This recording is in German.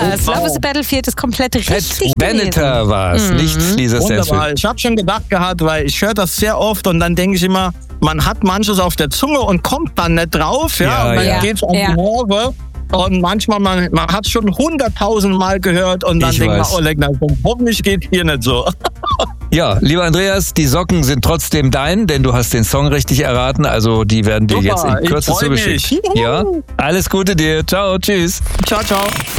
war's. Love is a Battlefield ist komplett richtig. Veneter war es, nicht Lisa Stansfield. Wunderbar. Ich habe schon gedacht gehabt, weil ich höre das sehr oft und dann denke ich immer, man hat manches auf der Zunge und kommt dann nicht drauf. Ja, und dann geht's auf die Nerven. Und manchmal, man hat schon 100.000 Mal gehört und dann denkt man, oh leck, hoffentlich geht hier nicht so. Ja, lieber Andreas, die Socken sind trotzdem dein, denn du hast den Song richtig erraten. Also die werden dir jetzt in Kürze zugeschickt. Ja, alles Gute dir. Ciao, tschüss. Ciao, ciao.